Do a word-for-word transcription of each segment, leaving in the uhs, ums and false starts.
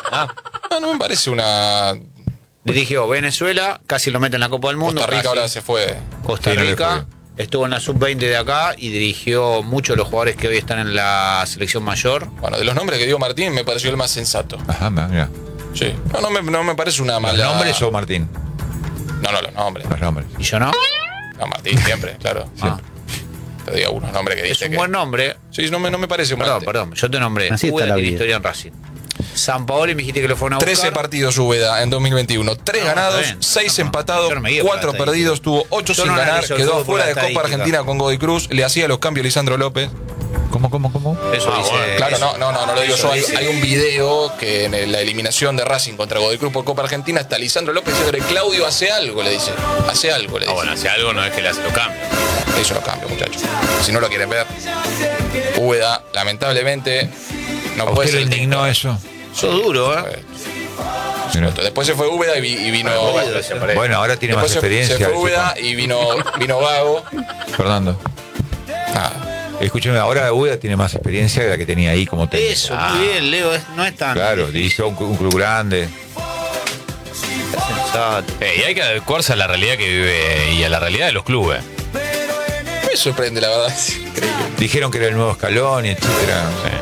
Ah, no, no me parece una... Dirigió Venezuela, casi lo mete en la Copa del Mundo. Costa Rica casi. ahora se fue. Costa Sí, no le Rica, estuvo en la sub veinte de acá y dirigió muchos de los jugadores que hoy están en la selección mayor. Bueno, de los nombres que dio Martín me pareció el más sensato. Ajá, mira. Sí. No, no me, no me parece una ¿Los mala... nombres o Martín? No, no, los nombres. Los nombres. ¿Y yo no? No, Martín siempre, claro. Ah, Te digo algunos nombres que es dice un que... buen nombre. Sí, no me, no me parece Perdón, mal. perdón, yo te nombré. Así está Uda la tiene vida. historia en Racing. San Paolo, y me dijiste que lo fueron a buscar. trece partidos Úbeda en dos mil veintiuno, tres No, ganados, está bien. seis No, no, empatados, yo no me guío por cuatro la perdidos, tuvo ocho Yo sin no ganar, analizo el quedó fútbol por fuera la de Copa estadística. Argentina con Godoy Cruz, le hacía los cambios Lisandro López. ¿Cómo, cómo, cómo? Eso Ah, dice. bueno, claro, eso- no, no, no, no lo digo eso yo. Hay, dice- hay un video que en la eliminación de Racing contra Godoy Cruz por Copa Argentina está Lisandro López diciendo, Claudio hace algo, le dice. Hace algo, le Ah, dice. bueno, si algo no es que le hace los cambios. Le hizo los cambios, muchachos. Si no lo quieren ver, Úbeda, lamentablemente, no ¿A puede usted le ser. indignó eso? Sos duro, ¿eh? Mira. Después se fue Úbeda y, vi- y vino. Bueno, ahora tiene Después más se, experiencia. se fue el Úbeda y vino, vino Gago. Fernando. Nada. Escúcheme, ahora Uda tiene más experiencia que la que tenía ahí como técnico. Eso, muy bien, Leo. es- no es tan. Claro, dirigió un, un club grande. sensato. Eh, y hay que adecuarse a la realidad que vive y a la realidad de los clubes. Me sorprende, la verdad. Es increíble. Dijeron que era el nuevo escalón y etcétera.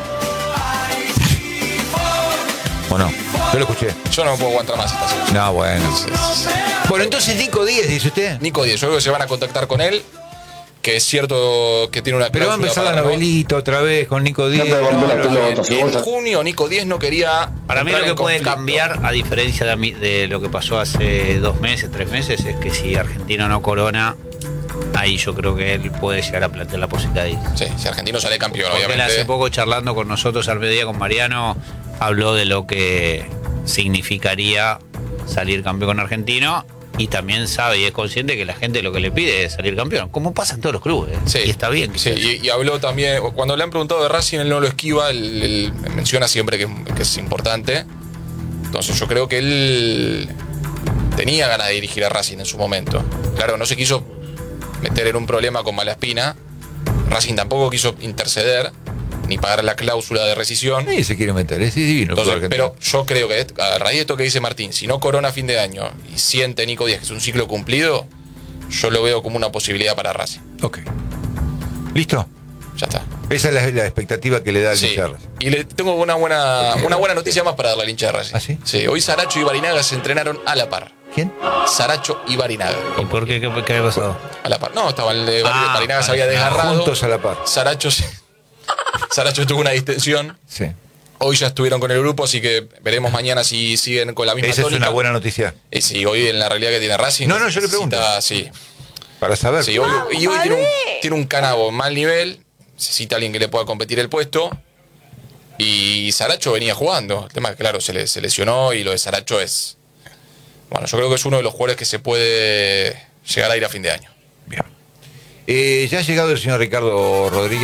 ¿O no? Yo lo escuché. Yo no puedo aguantar más esta situación. No, bueno. Bueno, entonces Nico Díez, dice usted. Nico Díez, yo creo que se van a contactar con él. Que es cierto que tiene una Pero va a cláusula empezar la para renovar. novelita otra vez con Nico Díez. En junio Nico Díez no quería. Para mí lo entrar que en puede conflicto. cambiar, a diferencia de, a mí- de lo que pasó hace dos meses, tres meses, es que si Argentino no corona, ahí yo creo que él puede llegar a plantear la posibilidad de ir. Sí, si Argentino sale campeón, Porque él obviamente. hace poco charlando con nosotros al mediodía con Mariano, habló de lo que significaría salir campeón con Argentino y también sabe y es consciente que la gente lo que le pide es salir campeón, como pasa en todos los clubes. Sí. Y está bien. que Sí, sea así. y, y habló también, cuando le han preguntado de Racing, él no lo esquiva, él, él menciona siempre que, que es importante. Entonces yo creo que él tenía ganas de dirigir a Racing en su momento. Claro, no se quiso meter en un problema con Malaspina. Racing tampoco quiso interceder, ni pagar la cláusula de rescisión. Nadie se quiere meter, es divino. el Entonces, fútbol argentino. pero yo creo que a raíz de esto que dice Martín, si no corona a fin de año y siente Nico Díaz que es un ciclo cumplido, yo lo veo como una posibilidad para Racing. Ok. ¿Listo? Ya está. Esa es la, la expectativa que le da al Sí. Guillermo. Y le tengo una buena, una buena noticia más para darle al hincha de Racing. ¿Ah, sí? Sí, hoy Saracho y Barinaga se entrenaron a la par. ¿Quién? Saracho y Barinaga. ¿Y por qué? ¿Qué, qué había pasado? A la par. No, estaba el de Bar- Ah, Barinaga se había desgarrado. Juntos a la par. Saracho, se- Saracho tuvo una distensión. Sí. Hoy ya estuvieron con el grupo, así que veremos mañana si siguen con la misma Esa es tónica. una buena noticia. Y si hoy en la realidad que tiene Racing. No, no, yo le pregunto. necesita- Sí. Para saber. Sí, hoy, y hoy tiene un, tiene un canabo en mal nivel. Necesita alguien que le pueda competir el puesto. Y Saracho venía jugando. El tema es que, claro, se, le, se lesionó y lo de Saracho es. Bueno, yo creo que es uno de los jugadores que se puede llegar a ir a fin de año. Bien. Eh, ya ha llegado el señor Ricardo Rodríguez.